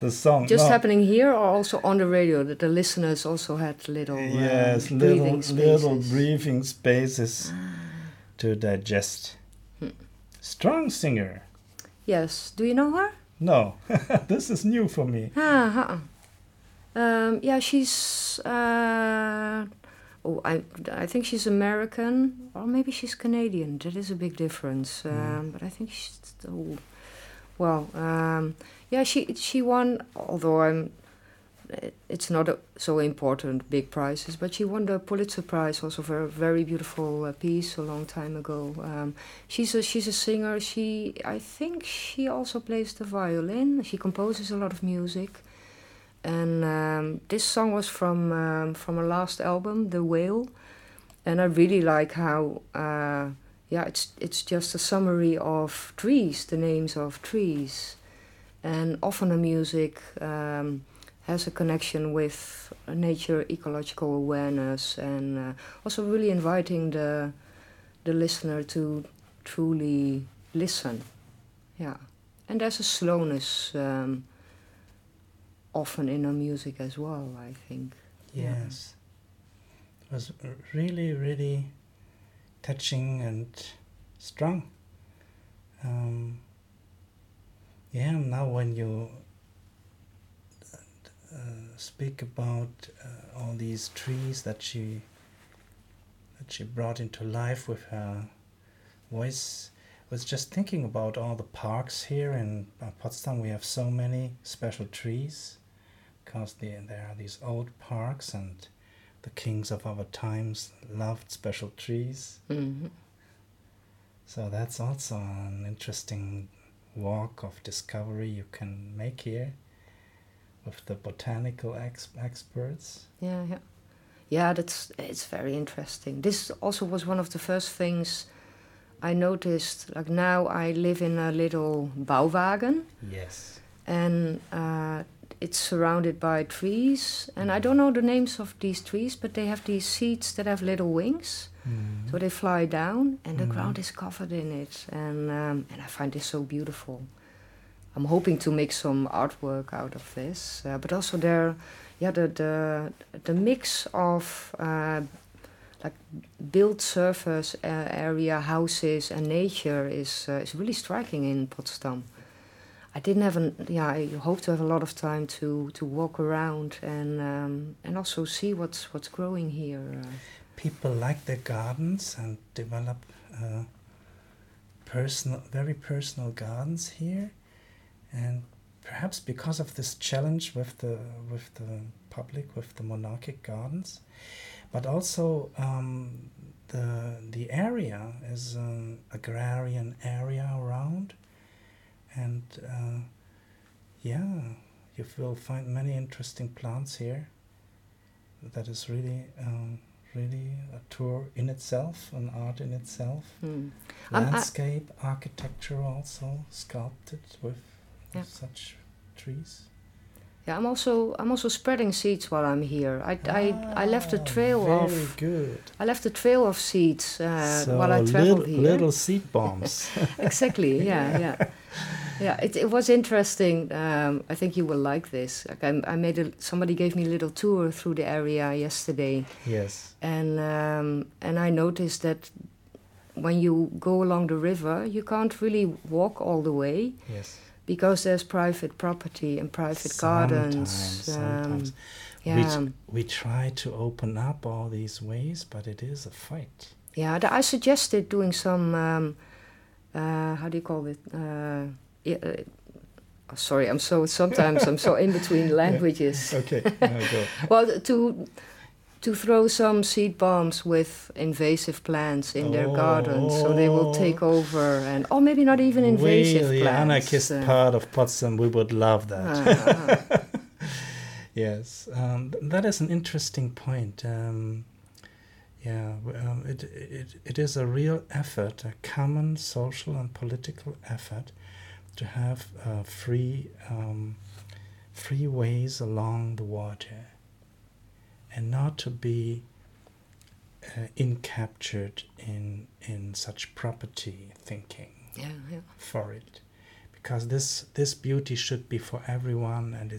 The song just happening here, or also on the radio, that the listeners also had little breathing spaces. little breathing spaces to digest. Strong singer. Yes. Do you know her? No, this is new for me. Yeah, she's. I think she's American, or maybe she's Canadian. That is a big difference. But I think she's. Yeah, she won. Although it's not so important big prizes, but she won the Pulitzer Prize also for a very beautiful piece a long time ago. She's a singer. I think she also plays the violin. She composes a lot of music. And this song was from her last album, The Whale, and I really like how it's just a summary of trees, the names of trees, and often the music has a connection with nature, ecological awareness, and also really inviting the listener to truly listen. Yeah, and there's a slowness. Often in her music as well, I think. Yes. It was really, really touching and strong. Now when you speak about all these trees that she brought into life with her voice, I was just thinking about all the parks here in Potsdam. We have so many special trees, because there are these old parks, and the kings of our times loved special trees. Mm-hmm. So that's also an interesting walk of discovery you can make here with the botanical experts. Yeah, it's very interesting. This also was one of the first things I noticed. Like, now I live in a little Bauwagen. Yes. And it's surrounded by trees, and I don't know the names of these trees, but they have these seeds that have little wings, so they fly down, and the ground is covered in it, and I find this so beautiful. I'm hoping to make some artwork out of this, but also the mix of like built surface area, houses, and nature is really striking in Potsdam. I didn't have I hope to have a lot of time to walk around and also see what's growing here. People like their gardens and develop very personal gardens here, and perhaps because of this challenge with the public, with the monarchic gardens, but also the area is an agrarian area around. And you will find many interesting plants here. That is really a tour in itself, an art in itself. Landscape, architecture also sculpted with such trees. Yeah, I'm also spreading seeds while I'm here. I left a trail I left a trail of seeds while I traveled here. Little seed bombs. Exactly. Yeah. Yeah, it was interesting. I think you will like this. Like somebody gave me a little tour through the area yesterday. Yes. And I noticed that when you go along the river, you can't really walk all the way. Yes. Because there's private property and private gardens. Sometimes. We try to open up all these ways, but it is a fight. Yeah, I suggested doing some. How do you call it? Sorry, I'm so in between languages. Yeah. Okay, now go. Well, to throw some seed bombs with invasive plants in their gardens, so they will take over, or maybe not even invasive plants. The anarchist part of Potsdam, we would love that. Yes, that is an interesting point. It is a real effort, a common social and political effort, to have free ways along the water, and not to be encaptured in such property thinking for it, because this beauty should be for everyone, and